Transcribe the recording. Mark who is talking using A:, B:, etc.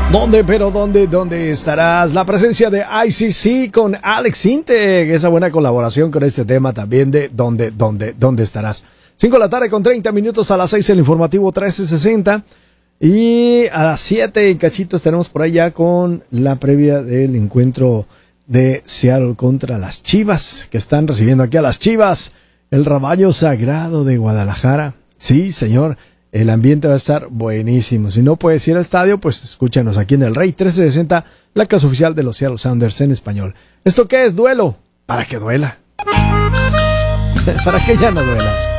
A: ¿Dónde, pero dónde estarás? La presencia de ICC con Alex Integ, esa buena colaboración con este tema también de ¿dónde estarás? 5 de la tarde con 30 minutos, a las 6 el informativo 1360 y a las 7 en cachitos tenemos por allá con la previa del encuentro de Seattle contra las Chivas, que están recibiendo aquí a las Chivas, el rebaño sagrado de Guadalajara. Sí, señor. El ambiente va a estar buenísimo. Si no puedes ir al estadio, pues escúchanos aquí en el Rey 1360, la casa oficial de los Seattle Sounders en español. ¿Esto qué es? Duelo. Para que duela. Para que ya no duela.